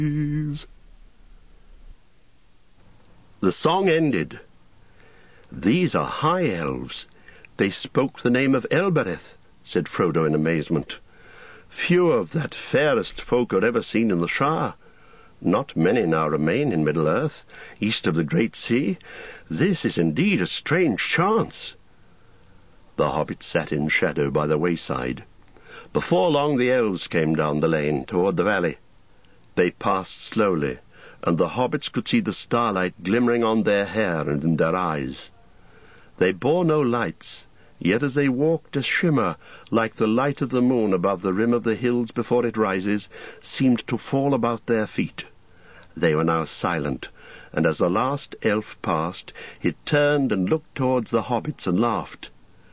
The song ended. "These are high elves. They spoke the name of Elbereth," said Frodo in amazement. "Few of that fairest folk are ever seen in the Shire. Not many now remain in Middle-earth, east of the great sea. This is indeed a strange chance." The hobbits sat in shadow by the wayside. Before long the elves came down the lane toward the valley. They passed slowly, and the hobbits could see the starlight glimmering on their hair and in their eyes. They bore no lights, yet as they walked a shimmer, like the light of the moon above the rim of the hills before it rises, seemed to fall about their feet. They were now silent, and as the last elf passed, he turned and looked towards the hobbits and laughed.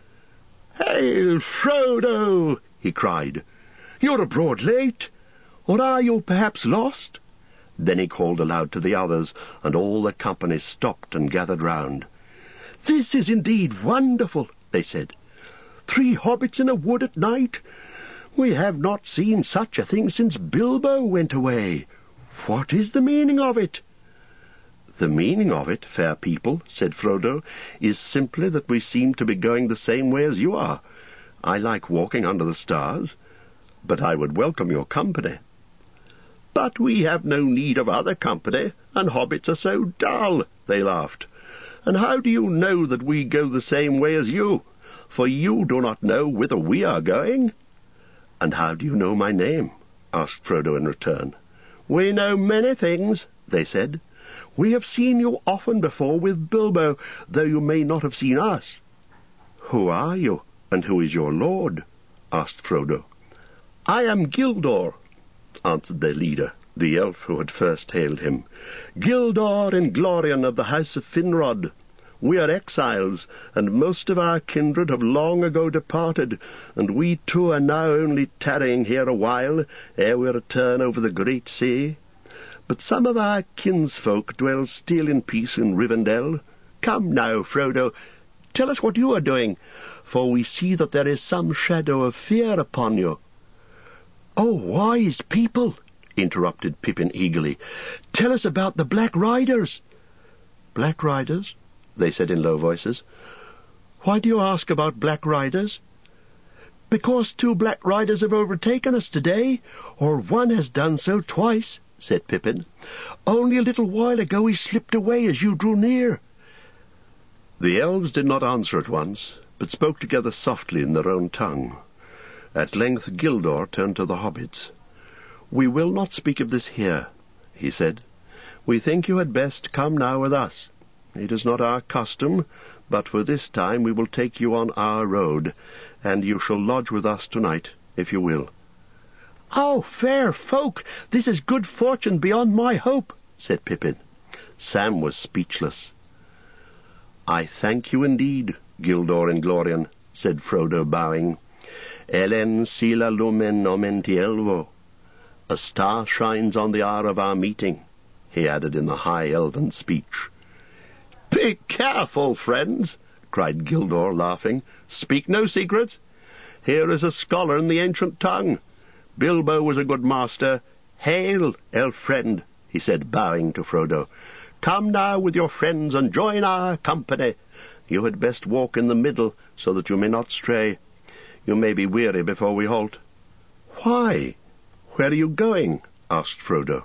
"Hail, Frodo!" he cried. "You're abroad late, or are you perhaps lost?" Then he called aloud to the others, and all the company stopped and gathered round. "This is indeed wonderful," they said. "3 hobbits in a wood at night? We have not seen such a thing since Bilbo went away. What is the meaning of it?" "The meaning of it, fair people," said Frodo, "is simply that we seem to be going the same way as you are. I like walking under the stars, but I would welcome your company." "But we have no need of other company, and hobbits are so dull," they laughed. "And how do you know that we go the same way as you? For you do not know whither we are going." "And how do you know my name?" asked Frodo in return. "We know many things," they said. "We have seen you often before with Bilbo, though you may not have seen us." "Who are you, and who is your lord?" asked Frodo. "I am Gildor," answered their leader, the elf who had first hailed him. "Gildor and Glorian of the house of Finrod. We are exiles, and most of our kindred have long ago departed, and we too are now only tarrying here a while, ere we return over the great sea. But some of our kinsfolk dwell still in peace in Rivendell. Come now, Frodo, tell us what you are doing, for we see that there is some shadow of fear upon you." "Oh, wise people," interrupted Pippin eagerly, "tell us about the Black Riders." "Black Riders?" they said in low voices. "Why do you ask about Black Riders?" "Because 2 Black Riders have overtaken us today, or one has done so twice," said Pippin. "Only a little while ago he slipped away as you drew near." The elves did not answer at once, but spoke together softly in their own tongue. At length Gildor turned to the hobbits. "We will not speak of this here," he said. "We think you had best come now with us. It is not our custom, but for this time we will take you on our road, and you shall lodge with us tonight, if you will." "Oh, fair folk, this is good fortune beyond my hope," said Pippin. Sam was speechless. "I thank you indeed, Gildor and Glorian," said Frodo, bowing. "Elen sila lumen nomenti elvo. A star shines on the hour of our meeting," he added in the high elven speech. "Be careful, friends," cried Gildor, laughing. "Speak no secrets. Here is a scholar in the ancient tongue. Bilbo was a good master. Hail, elf friend," he said, bowing to Frodo. "Come now with your friends and join our company. You had best walk in the middle, so that you may not stray. You may be weary before we halt." "Why? Where are you going?" asked Frodo.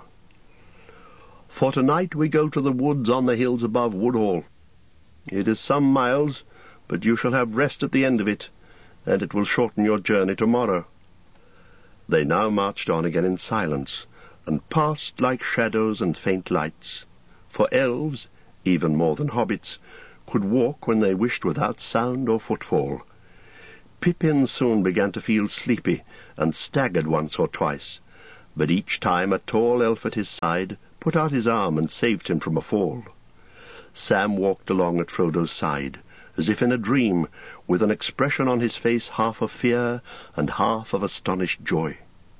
"For tonight we go to the woods on the hills above Woodhall. It is some miles, but you shall have rest at the end of it, and it will shorten your journey tomorrow." They now marched on again in silence, and passed like shadows and faint lights, for elves, even more than hobbits, could walk when they wished without sound or footfall. Pippin soon began to feel sleepy, and staggered once or twice, but each time a tall elf at his side put out his arm and saved him from a fall. Sam walked along at Frodo's side, as if in a dream, with an expression on his face half of fear and half of astonished joy.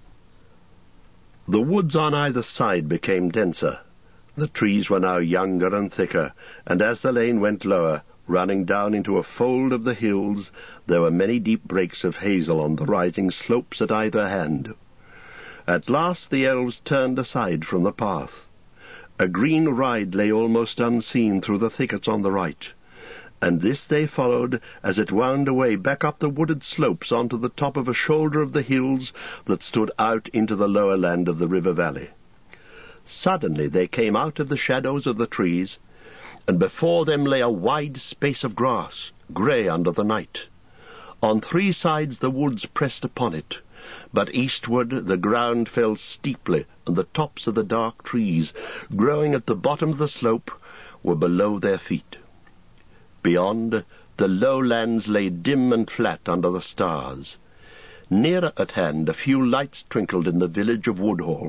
The woods on either side became denser. The trees were now younger and thicker, and as the lane went lower, running down into a fold of the hills, there were many deep breaks of hazel on the rising slopes at either hand. At last the elves turned aside from the path. A green ride lay almost unseen through the thickets on the right, and this they followed as it wound away back up the wooded slopes onto the top of a shoulder of the hills that stood out into the lower land of the river valley. Suddenly they came out of the shadows of the trees, and before them lay a wide space of grass, grey under the night. On three sides the woods pressed upon it, but eastward the ground fell steeply, and the tops of the dark trees, growing at the bottom of the slope, were below their feet. Beyond, the lowlands lay dim and flat under the stars. Nearer at hand a few lights twinkled in the village of Woodhall.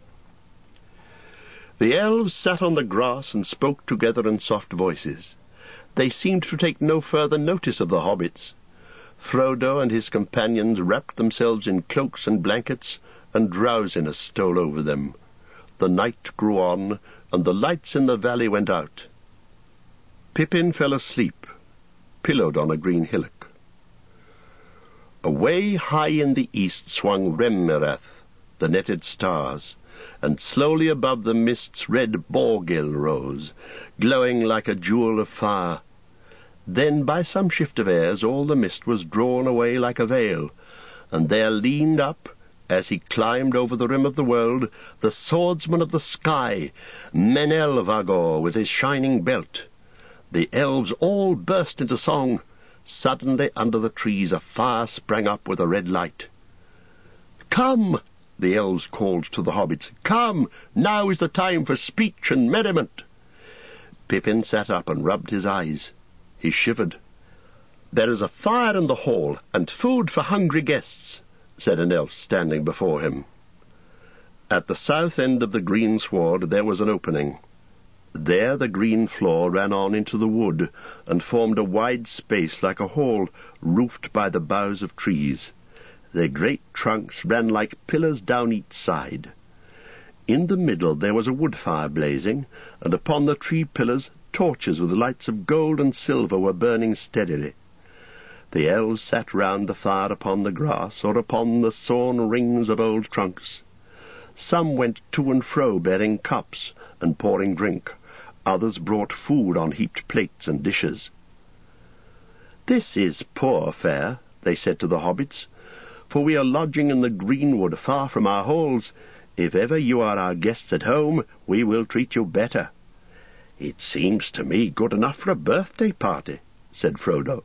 The elves sat on the grass and spoke together in soft voices. They seemed to take no further notice of the hobbits. Frodo and his companions wrapped themselves in cloaks and blankets, and drowsiness stole over them. The night grew on, and the lights in the valley went out. Pippin fell asleep, pillowed on a green hillock. Away high in the east swung Remirath, the netted stars, and slowly above the mists red Borgil rose, glowing like a jewel of fire. Then, by some shift of airs, all the mist was drawn away like a veil, and there leaned up, as he climbed over the rim of the world, the swordsman of the sky, Menelvagor, with his shining belt. The elves all burst into song. Suddenly, under the trees, a fire sprang up with a red light. "Come!" the elves called to the hobbits. "Come! Now is the time for speech and merriment." Pippin sat up and rubbed his eyes. He shivered. "There is a fire in the hall, and food for hungry guests," said an elf standing before him. At the south end of the green sward there was an opening. There the green floor ran on into the wood, and formed a wide space like a hall, roofed by the boughs of trees. Their great trunks ran like pillars down each side. In the middle there was a wood fire blazing, and upon the tree pillars torches with lights of gold and silver were burning steadily. The elves sat round the fire upon the grass, or upon the sawn rings of old trunks. Some went to and fro bearing cups and pouring drink. Others brought food on heaped plates and dishes. "This is poor fare," they said to the hobbits, "for we are lodging in the greenwood far from our halls. If ever you are our guests at home, we will treat you better." "It seems to me good enough for a birthday party," said Frodo.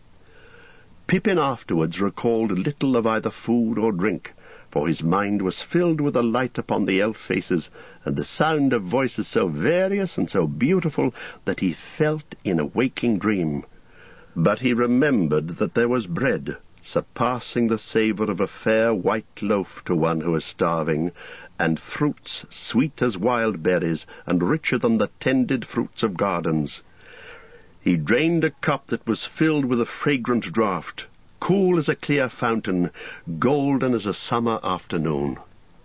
Pippin afterwards recalled little of either food or drink, for his mind was filled with the light upon the elf faces, and the sound of voices so various and so beautiful that he felt in a waking dream. But he remembered that there was bread, surpassing the savour of a fair white loaf to one who is starving, and fruits sweet as wild berries, and richer than the tended fruits of gardens. He drained a cup that was filled with a fragrant draught, cool as a clear fountain, golden as a summer afternoon.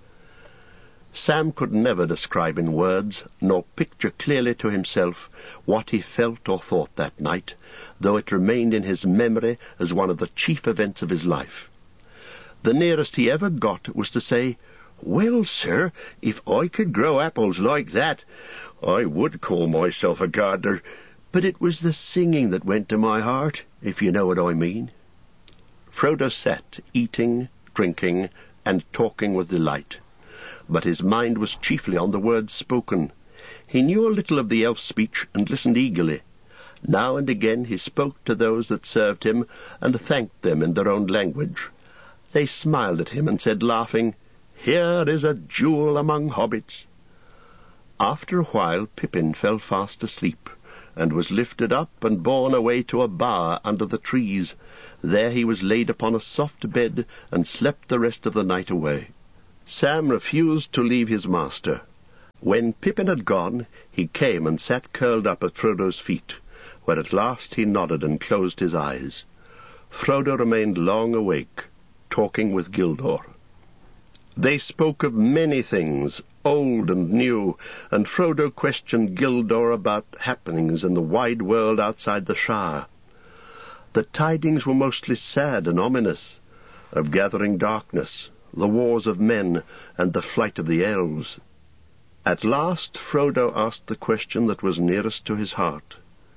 Sam could never describe in words, nor picture clearly to himself, what he felt or thought that night, though it remained in his memory as one of the chief events of his life. The nearest he ever got was to say, "Well, sir, if I could grow apples like that, I would call myself a gardener." But it was the singing that went to my heart, if you know what I mean. Frodo sat, eating, drinking, and talking with delight, but his mind was chiefly on the words spoken. He knew a little of the elf speech, and listened eagerly. Now and again he spoke to those that served him, and thanked them in their own language. They smiled at him and said, laughing, "Here is a jewel among hobbits." After a while Pippin fell fast asleep, and was lifted up and borne away to a bower under the trees. There he was laid upon a soft bed, and slept the rest of the night away. Sam refused to leave his master. When Pippin had gone, he came and sat curled up at Frodo's feet, where at last he nodded and closed his eyes. Frodo remained long awake, talking with Gildor. They spoke of many things, old and new, and Frodo questioned Gildor about happenings in the wide world outside the Shire. The tidings were mostly sad and ominous, of gathering darkness, the wars of men, and the flight of the elves. At last Frodo asked the question that was nearest to his heart.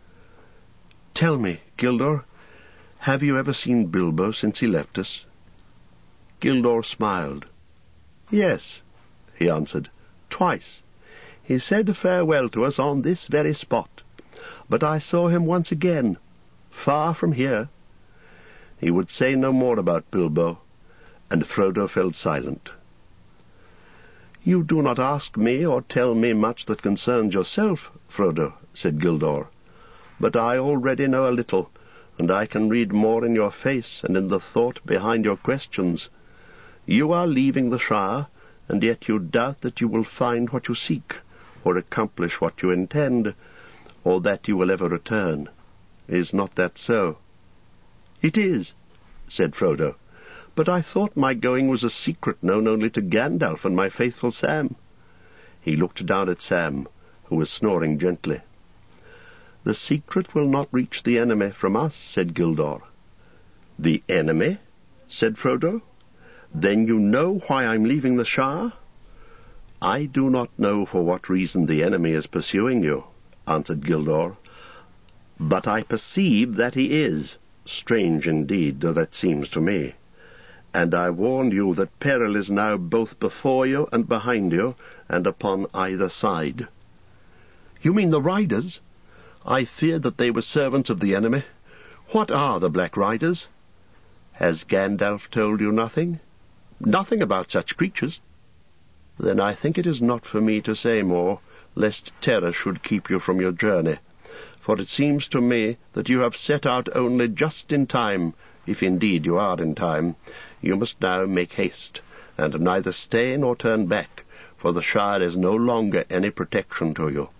"Tell me, Gildor, have you ever seen Bilbo since he left us?" Gildor smiled. "Yes," he answered, "twice. He said farewell to us on this very spot, but I saw him once again, far from here." He would say no more about Bilbo, and Frodo fell silent. "You do not ask me or tell me much that concerns yourself, Frodo," said Gildor, "but I already know a little, and I can read more in your face and in the thought behind your questions. You are leaving the Shire, and yet you doubt that you will find what you seek, or accomplish what you intend, or that you will ever return. Is not that so?" "It is," said Frodo, "but I thought my going was a secret known only to Gandalf and my faithful Sam." He looked down at Sam, who was snoring gently. "The secret will not reach the enemy from us," said Gildor. "The enemy?" said Frodo. "Then you know why I'm leaving the Shire?" "I do not know for what reason the enemy is pursuing you," answered Gildor, "but I perceive that he is, strange indeed though that seems to me. And I warn you that peril is now both before you and behind you, and upon either side." "You mean the Riders? I feared that they were servants of the enemy. What are the Black Riders?" "Has Gandalf told you nothing?" "Nothing about such creatures." "Then I think it is not for me to say more, lest terror should keep you from your journey. For it seems to me that you have set out only just in time, if indeed you are in time. You must now make haste, and neither stay nor turn back, for the Shire is no longer any protection to you."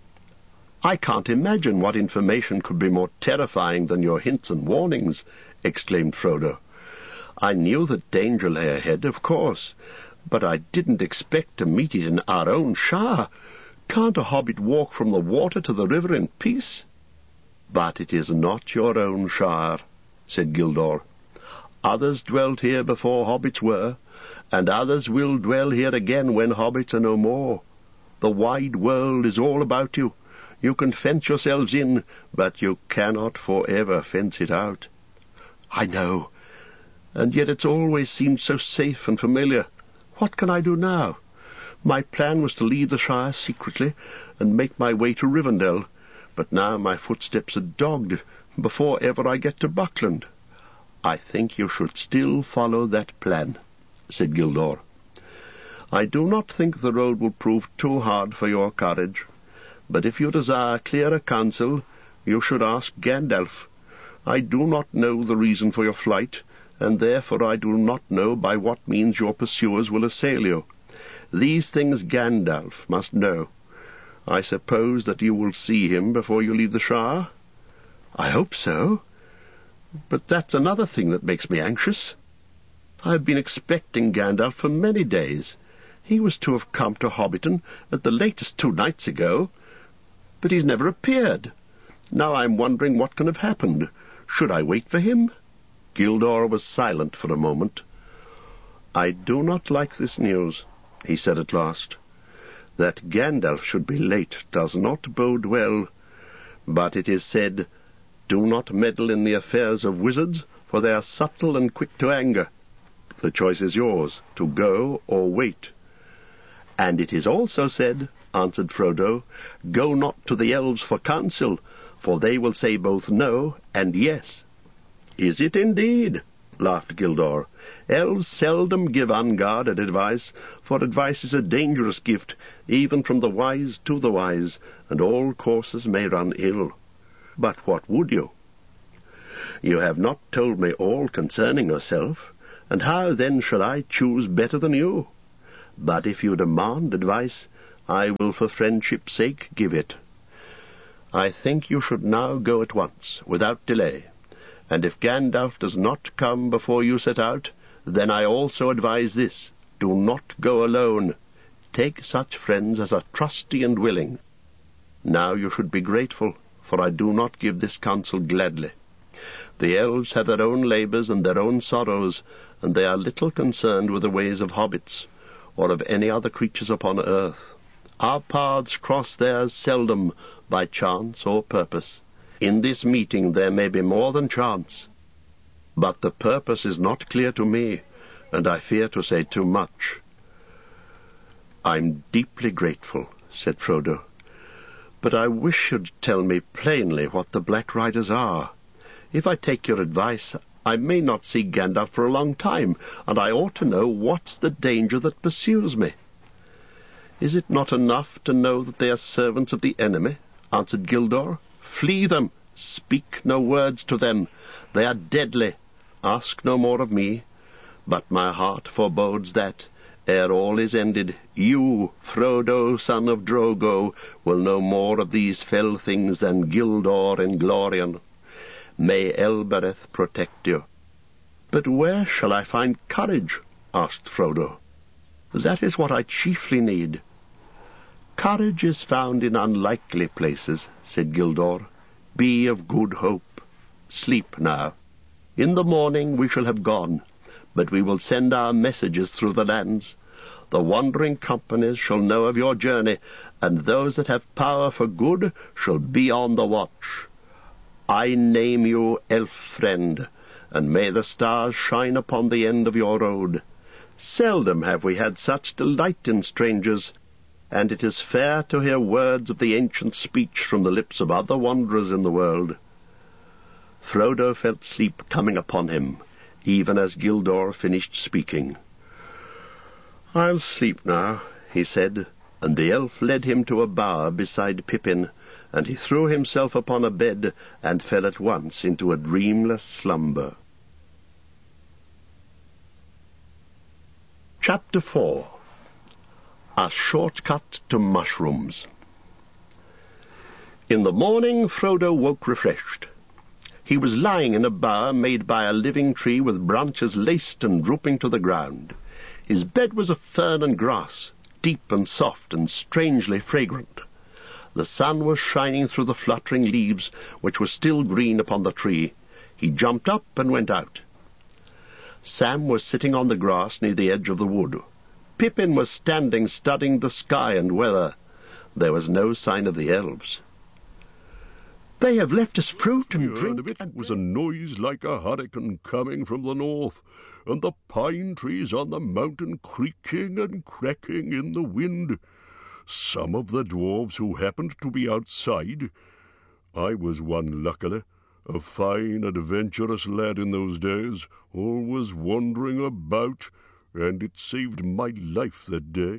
"I can't imagine what information could be more terrifying than your hints and warnings," exclaimed Frodo. "I knew that danger lay ahead, of course, but I didn't expect to meet it in our own Shire. Can't a hobbit walk from the water to the river in peace?" "But it is not your own Shire," said Gildor. "Others dwelt here before hobbits were, and others will dwell here again when hobbits are no more. The wide world is all about you. You can fence yourselves in, but you cannot forever fence it out." "I know, and yet it's always seemed so safe and familiar. What can I do now? My plan was to leave the Shire secretly and make my way to Rivendell, but now my footsteps are dogged before ever I get to Buckland." "I think you should still follow that plan," said Gildor. "I do not think the road will prove too hard for your courage, but if you desire clearer counsel, you should ask Gandalf. I do not know the reason for your flight, and therefore I do not know by what means your pursuers will assail you. These things Gandalf must know. I suppose that you will see him before you leave the Shire?" "I hope so. But that's another thing that makes me anxious. I have been expecting Gandalf for many days. He was to have come to Hobbiton at the latest 2 nights ago, but he's never appeared. Now I'm wondering what can have happened. Should I wait for him?" Gildor was silent for a moment. "I do not like this news," he said at last. "That Gandalf should be late does not bode well. But it is said, 'Do not meddle in the affairs of wizards, for they are subtle and quick to anger.' The choice is yours, to go or wait." "And it is also said," answered Frodo, "'Go not to the elves for counsel, for they will say both no and yes.'" "Is it indeed?" laughed Gildor. "Elves seldom give unguarded advice, for advice is a dangerous gift, even from the wise to the wise, and all courses may run ill. But what would you?" "You have not told me all concerning yourself, and how then shall I choose better than you? But if you demand advice, I will for friendship's sake give it. I think you should now go at once, without delay, and if Gandalf does not come before you set out, then I also advise this: do not go alone. Take such friends as are trusty and willing. Now you should be grateful, for I do not give this counsel gladly. The elves have their own labours and their own sorrows, and they are little concerned with the ways of hobbits, or of any other creatures upon earth. Our paths cross theirs seldom by chance or purpose. In this meeting there may be more than chance, but the purpose is not clear to me, and I fear to say too much." "I'm deeply grateful," said Frodo, "but I wish you'd tell me plainly what the Black Riders are. If I take your advice, I may not see Gandalf for a long time, and I ought to know what's the danger that pursues me." "Is it not enough to know that they are servants of the enemy?" answered Gildor. "Flee them. Speak no words to them. They are deadly. Ask no more of me. But my heart forebodes that, ere all is ended, you, Frodo, son of Drogo, will know more of these fell things than Gildor and Glorion. May Elbereth protect you." "But where shall I find courage?" asked Frodo. "That is what I chiefly need." "Courage is found in unlikely places," said Gildor. "Be of good hope. Sleep now. In the morning we shall have gone, but we will send our messages through the lands. The wandering companies shall know of your journey, and those that have power for good shall be on the watch. I name you Elf-friend, and may the stars shine upon the end of your road. Seldom have we had such delight in strangers, and it is fair to hear words of the ancient speech from the lips of other wanderers in the world." Frodo felt sleep coming upon him, even as Gildor finished speaking. "I'll sleep now," he said, and the elf led him to a bower beside Pippin, and he threw himself upon a bed and fell at once into a dreamless slumber. Chapter 4. A Shortcut to Mushrooms. In the morning Frodo woke refreshed. He was lying in a bower made by a living tree with branches laced and drooping to the ground. His bed was of fern and grass, deep and soft and strangely fragrant. The sun was shining through the fluttering leaves, which were still green upon the tree. He jumped up and went out. Sam was sitting on the grass near the edge of the wood. Pippin was standing studying the sky and weather. There was no sign of the elves. "They have left us fruit and drink." It was a noise like a hurricane coming from the north, and the pine trees on the mountain creaking and cracking in the wind. Some of the dwarves who happened to be outside, I was one luckily, a fine adventurous lad in those days, always wandering about, and it saved my life that day.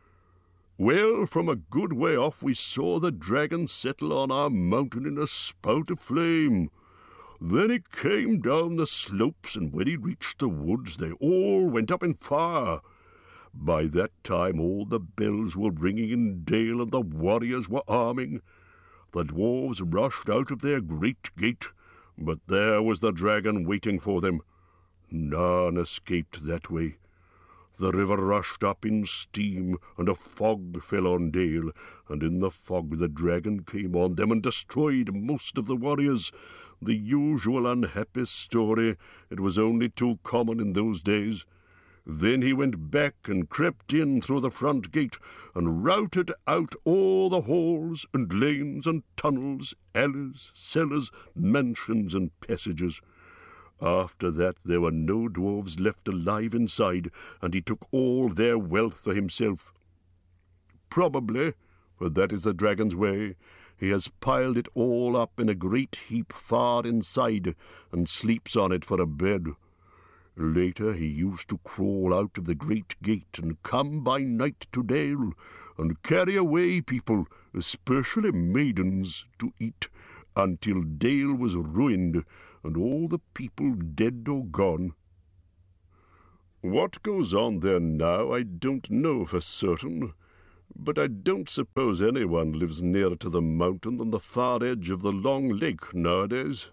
Well, from a good way off we saw the dragon settle on our mountain in a spout of flame. Then he came down the slopes, and when he reached the woods they all went up in fire. By that time all the bells were ringing in Dale, and the warriors were arming. The dwarves rushed out of their great gate, but there was the dragon waiting for them. None escaped that way. The river rushed up in steam, and a fog fell on Dale, and in the fog the dragon came on them and destroyed most of the warriors. The usual unhappy story. It was only too common in those days. Then he went back and crept in through the front gate, and routed out all the halls and lanes and tunnels, alleys, cellars, mansions, and passages. After that there were no dwarves left alive inside, and he took all their wealth for himself. Probably, for that is the dragon's way, he has piled it all up in a great heap far inside, and sleeps on it for a bed. Later he used to crawl out of the great gate and come by night to Dale, and carry away people, especially maidens, to eat, until Dale was ruined, and all the people dead or gone. What goes on there now I don't know for certain, but I don't suppose anyone lives nearer to the mountain than the far edge of the long lake nowadays.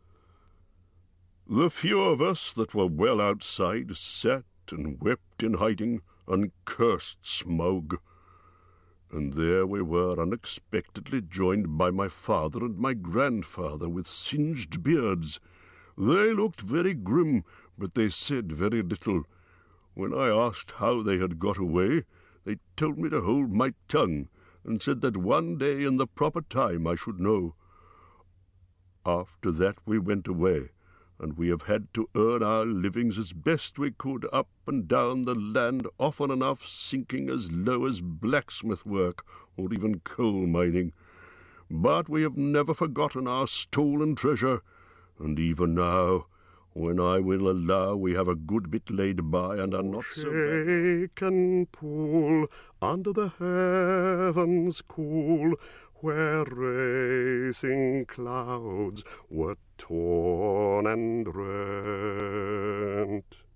The few of us that were well outside sat and wept in hiding, and cursed Smaug. And there we were unexpectedly joined by my father and my grandfather with singed beards. They looked very grim, but they said very little. When I asked how they had got away, they told me to hold my tongue, and said that one day in the proper time I should know. After that we went away, and we have had to earn our livings as best we could up and down the land, often enough sinking as low as blacksmith work or even coal mining. But we have never forgotten our stolen treasure, and even now, when I will allow we have a good bit laid by and are not so shake and pull under the heavens cool, where racing clouds were torn and rent.